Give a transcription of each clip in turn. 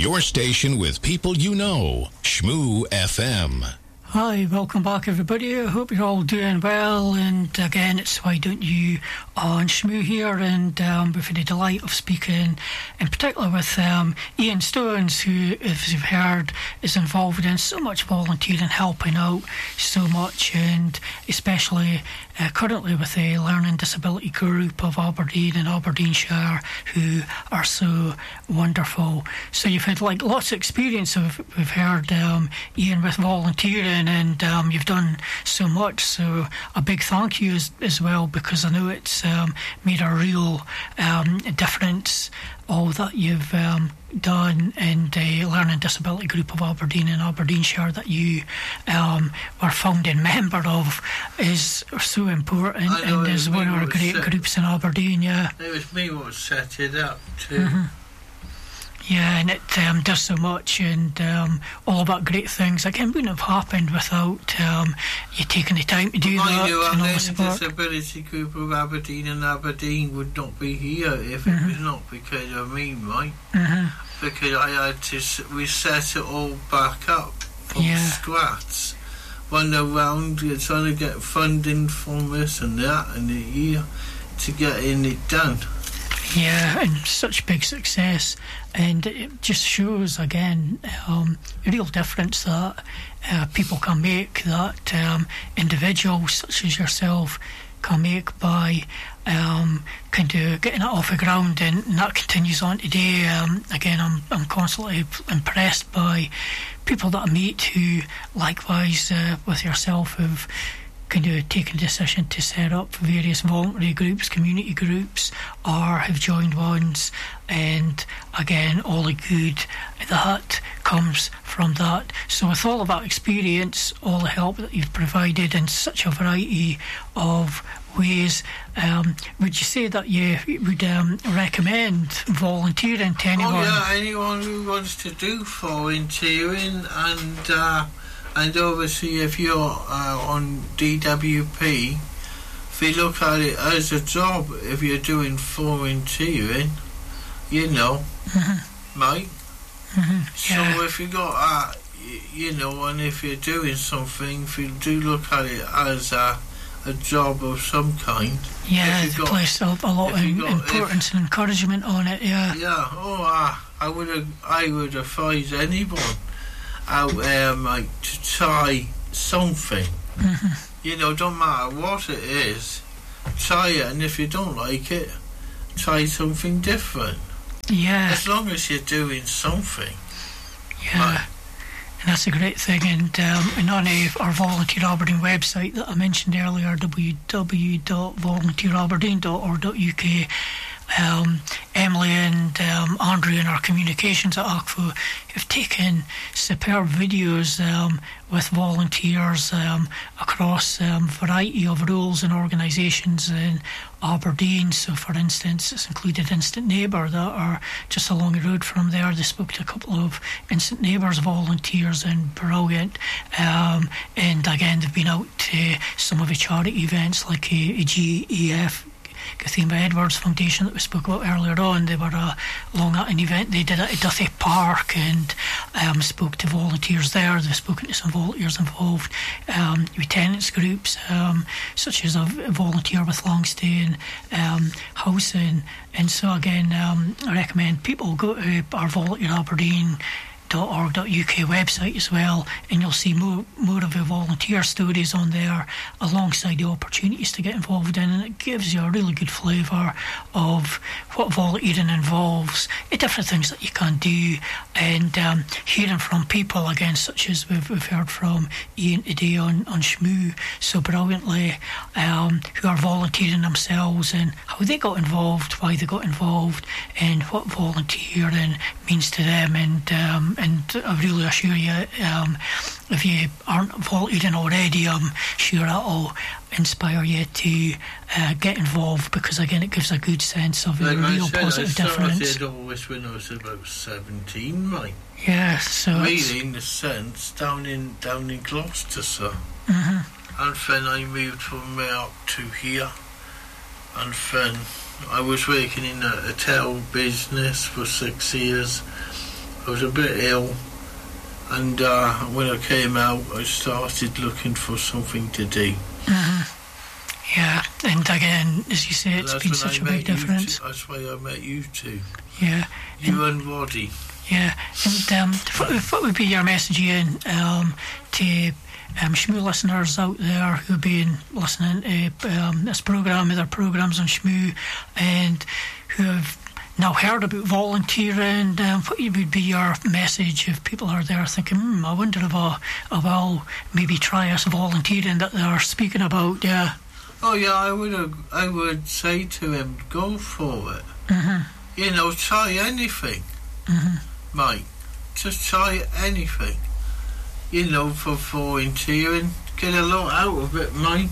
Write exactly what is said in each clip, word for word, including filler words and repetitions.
your station with people you know. Shmoo F M. Hi, welcome back everybody. I hope you're all doing well, and again it's Why Don't You on Shmoo here, and um, we've had the delight of speaking in particular with um, Ian Stones, who, as you've heard, is involved in so much volunteering, helping out so much, and especially uh, currently with a learning disability group of Aberdeen and Aberdeenshire who are so wonderful. So you've had like lots of experience of, we've heard um, Ian, with volunteering, and um, you've done so much, so a big thank you as, as well, because I know it's um, made a real um, difference, all that you've um, done in the Learning Disability Group of Aberdeen and Aberdeenshire that you um, were founding member of is so important, and is one of our great set, groups in Aberdeen. Yeah, it was me what set it up too. Mm-hmm. Yeah, and it um, does so much, and um, all about great things. Again, wouldn't have happened without um, you taking the time to do well, that. I knew and our all the support. Disability Group of Aberdeen and Aberdeen would not be here if mm-hmm. it was not because of me, right? Mm-hmm. Because I had to, we set it all back up from yeah. scratch. Went around trying to get funding from this and that and the year to getting it done. Yeah, and such big success, and it just shows again um, a real difference that uh, people can make, that um, individuals such as yourself can make by um, kind of getting it off the ground, and, and that continues on today. Um, again, I'm I'm constantly impressed by people that I meet who, likewise uh, with yourself, have kind of taken a decision to set up various voluntary groups, community groups, or have joined ones, and again all the good that comes from that. So with all of that experience, all the help that you've provided in such a variety of ways, um, would you say that you would um, recommend volunteering to anyone? Oh yeah, anyone who wants to do volunteering, and uh And obviously, if you're uh, on D W P, if you look at it as a job, if you're doing volunteering, you know, mm-hmm. right? Mm-hmm. Yeah. So if you got, uh, you know, and if you're doing something, if you do look at it as a, a job of some kind. Yeah, you place a, a lot of got, importance if, and encouragement on it. Yeah. Yeah. Oh, uh, I would, I would advise anyone out there, mate, to try something. Mm-hmm. You know, don't matter what it is, try it, and if you don't like it, try something different. Yeah. As long as you're doing something. Yeah. Right. And that's a great thing. And, um, and on a, our Volunteer Aberdeen website that I mentioned earlier, w w w dot volunteer aberdeen dot org dot u k, Um, Emily and um, Andrew in our communications at A C F O have taken superb videos um, with volunteers um, across a um, variety of roles and organisations in Aberdeen. So for instance, it's included Instant Neighbour that are just along the road from there. They spoke to a couple of Instant Neighbours volunteers, and brilliant. Um, and again, they've been out to some of the charity events like a, a G E F, Gathema Edwards Foundation, that we spoke about earlier on. They were uh, along at an event they did at Duthie Park, and um, spoke to volunteers there. They've spoken to some volunteers involved um, with tenants groups, um, such as a volunteer with Langstay um, Housing. And so again, um, I recommend people go to our Volunteer Aberdeen dot org dot u k website as well, and you'll see more more of the volunteer stories on there, alongside the opportunities to get involved in, and it gives you a really good flavour of what volunteering involves, the different things that you can do, and um, hearing from people again, such as we've, we've heard from Ian today on, on Shmoo so brilliantly, um, who are volunteering themselves, and how they got involved, why they got involved, and what volunteering means to them. And um, And I really assure you, um, if you aren't volunteering already, I'm sure that'll inspire you to uh, get involved, because again, it gives a good sense of like a real said, positive I difference. I started all this when I was about seventeen, right? Yeah, so really, in the sense, down in down in Gloucestershire, mm-hmm. and then I moved from there up to here, and then I was working in a hotel business for six years. I was a bit ill, and uh, when I came out, I started looking for something to do. Mm-hmm. Yeah, and again, as you say, it's been such a big difference. Two, that's why I met you two. Yeah. You and, and Roddy. Yeah, and um, what, what would be your message, Ian, um, to um, Shmoo listeners out there who've been listening to um, this programme, other programmes on Shmoo, and who have now heard about volunteering? Um, what would be your message if people are there thinking, hmm, I wonder if I, if I'll maybe try this volunteering that they're speaking about? Yeah. Oh yeah, I would have, I would say to him, go for it. Mm-hmm. You know, try anything, mm-hmm. mate. Just try anything. You know, for volunteering, get a lot out of it, mate.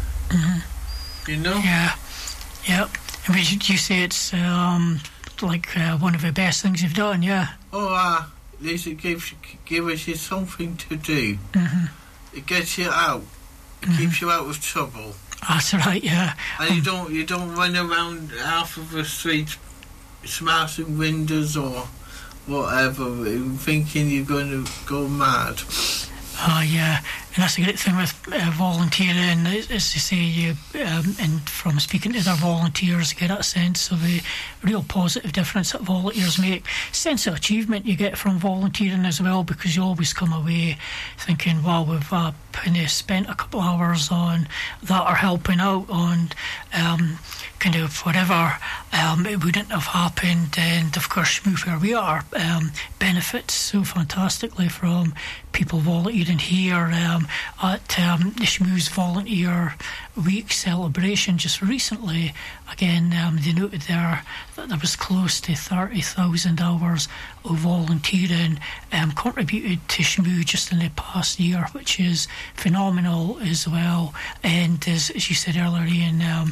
Mm-hmm. You know. Yeah. Yeah. I mean, you say it's um, like uh, one of the best things you've done. Yeah. Oh, uh, at least it gives gives you something to do. Mm-hmm. It gets you out. It mm-hmm. keeps you out of trouble. That's right, yeah. And um, you don't you don't run around half of the street smashing windows or whatever, thinking you're going to go mad. Oh, yeah. And that's a great thing with uh, volunteering, is, is to say, you, um, and from speaking to other volunteers, you get that sense of a real positive difference that volunteers make. Sense of achievement you get from volunteering as well, because you always come away thinking, well, we've uh, kind of spent a couple of hours on that or helping out on um, kind of whatever, um, it wouldn't have happened. And of course, Shmoo where we are um, benefits so fantastically from people volunteering here. Um, at um, the Shmoo's Volunteer Week celebration just recently, again, um, they noted there that there was close to thirty thousand hours of volunteering um, contributed to Shmoo just in the past year, which is phenomenal as well. And as, as you said earlier, Ian, um,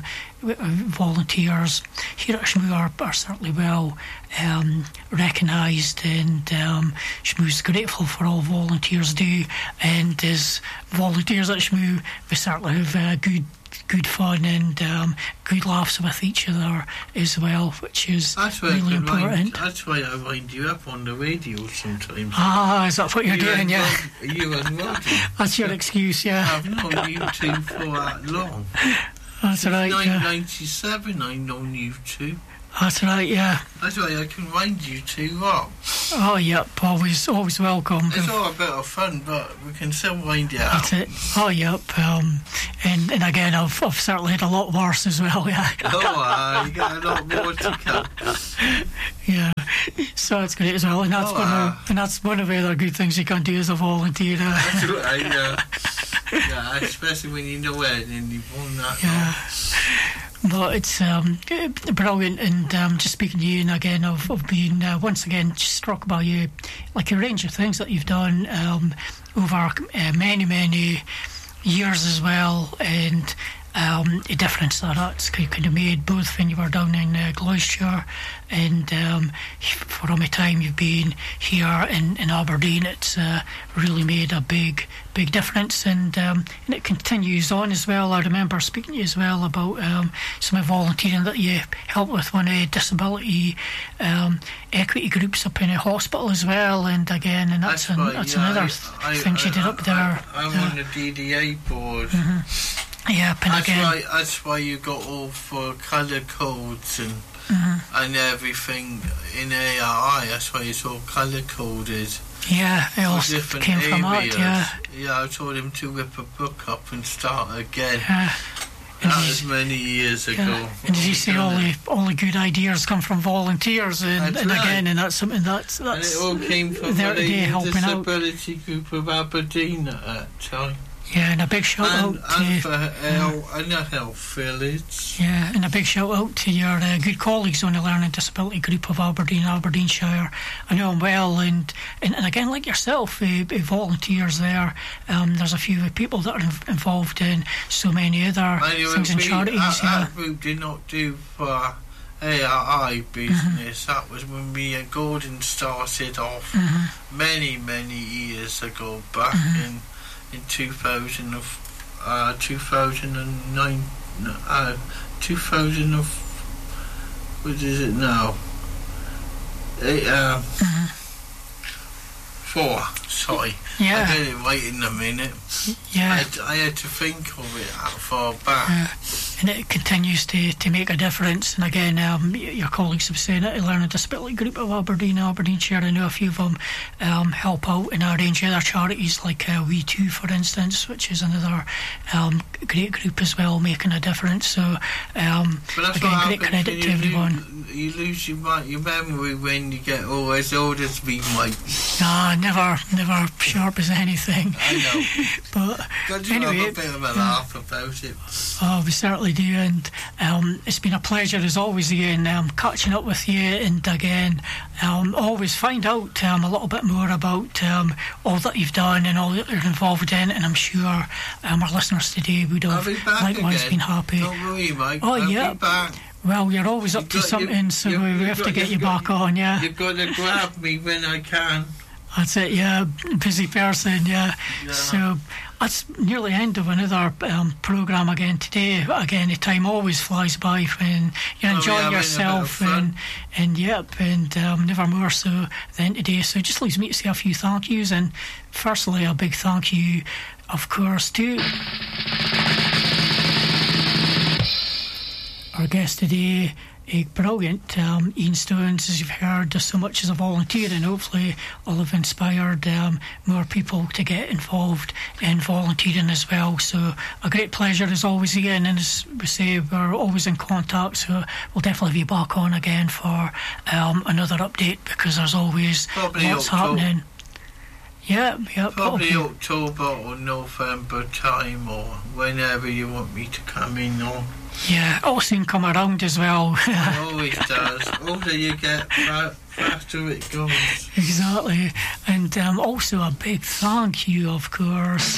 volunteers here at Shmoo are, are certainly well um, recognised, and um, Shmoo's grateful for all volunteers do. And as volunteers at Shmoo, we certainly have uh, good good fun and um, good laughs with each other as well, which is that's really important. Wind, that's why I wind you up on the radio sometimes. Ah, is that what you're you doing, yeah? Rod, you and Roddy. That's your excuse, yeah. I've known you two for that long. That's Since right, nineteen yeah. ninety-seven I've known you two. That's right, yeah. That's why I can wind you two up. Oh, yep, always always welcome. It's all a bit of fun, but we can still wind it up. That's it. Oh, yep. Um, and, and again, I've, I've certainly had a lot worse as well, yeah. Oh, uh, you got a lot more to come. Yeah, so it's great as well, and that's, oh, one uh, of, and that's one of the other good things you can do as a volunteer. Uh. That's right, yeah. Yeah, especially when you know it and you've won that. Yeah. But it's um, brilliant, and um, just speaking to you, and again, I've, I've been uh, once again just struck by you, like a range of things that you've done um, over uh, many, many years as well, and um, the difference that that's kind of made, both when you were down in uh, Gloucestershire and um, for all the time you've been here in, in Aberdeen. It's uh, really made a big, big difference, and um, and it continues on as well. I remember speaking to you as well about um, some of the volunteering that you helped with one of disability um, equity groups up in a hospital as well, and again, and that's, that's, an, right, that's yeah, another I, thing I, you did I, up there. I, I'm uh, on the D D A board. Mm-hmm. Yep, and that's again, why that's why you got all for colour codes and mm-hmm. and everything in A R I. That's why it's all colour coded. Yeah, it all came areas. from that. Yeah, yeah. I told him to rip a book up and start again. Yeah. That was many years ago. Yeah. And as you say, all the all the good ideas come from volunteers, and, and right. again, and that's something that's that's and it all came from there today helping disability out. group of Aberdeen at that time. Yeah, and a big shout and, out and to for uh, and a health village. Yeah, and a big shout out to your uh, good colleagues on the Learning Disability Group of Aberdeen, Aberdeenshire. I know them well, and, and, and again, like yourself, uh, uh, volunteers there. Um, there's a few people that are in- involved in so many other anyway, things and charities. That, yeah. that group did not do for A R I business. Mm-hmm. That was when me and Gordon started off mm-hmm. many, many years ago, back mm-hmm. in. In two thousand of uh, two thousand nine, uh, two thousand of what is it now? It, uh, mm-hmm. four, sorry. Yeah. I got it right in a minute. Yeah. I had, I had to think of it that far back. Yeah. And it continues to, to make a difference. And again, um, your colleagues have said it, a learning disability group of Aberdeen, Aberdeenshire, I know a few of them um, help out in a range of other charities like uh, We Too, for instance, which is another um, great group as well, making a difference. So, um, again, great credit to everyone. Lose, you lose your, your memory when you get all as old as me, Mike. Nah, never, never sharp as anything. I know. But Got you anyway, have a bit of a laugh uh, about it. Oh, we certainly do, and um, it's been a pleasure as always, Ian, um, catching up with you, and again, um, always find out um, a little bit more about um, all that you've done and all that you're involved in, and I'm sure um, our listeners today would have I'll be back likewise again. been happy. Don't worry, Mike. Oh, I'll yeah. be back. Well, you're always up You've to got- something, you- so you- we you've have to got- get you you've got- back on, yeah. You've got to grab me when I can. That's it, yeah, busy person, yeah. Yeah. So that's nearly the end of another um, programme again today. Again, the time always flies by when you're Well, enjoying we're having a bit of yourself, fun. and, and yep, and um, never more so than today. So it just leaves me to say a few thank yous, and firstly, a big thank you, of course, to our guest today, a brilliant um, Ian Stones, as you've heard, does so much as a volunteer, and hopefully will have inspired um, more people to get involved in volunteering as well. So a great pleasure as always, Ian, and as we say, we're always in contact, so we'll definitely be back on again for um, another update, because there's always Probably lots October. happening. Yeah, yeah, Probably probably. October or November time, or whenever you want me to come in on. Yeah, it'll soon come around as well. It always does. Older you get, fa- faster it goes. Exactly. And um, also a big thank you, of course.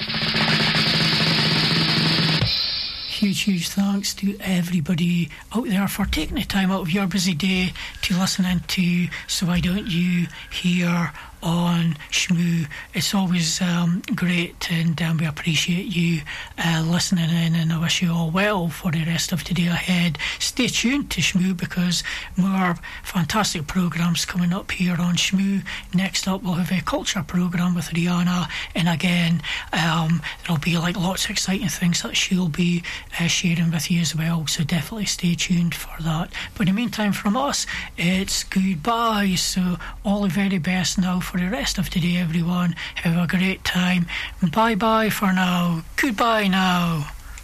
Huge, huge thanks to everybody out there for taking the time out of your busy day to listen in to So Why Don't You here on Shmoo. It's always um, great, and um, we appreciate you uh, listening in, and I wish you all well for the rest of today ahead. Stay tuned to Shmoo, because more fantastic programmes coming up here on Shmoo. Next up, we'll have a culture programme with Rihanna, and again, um, there'll be like lots of exciting things that she'll be uh, sharing with you as well, so definitely stay tuned for that. But in the meantime, from us, it's goodbye. So all the very best now for the rest of today, everyone. Have a great time. Bye bye for now. Goodbye now.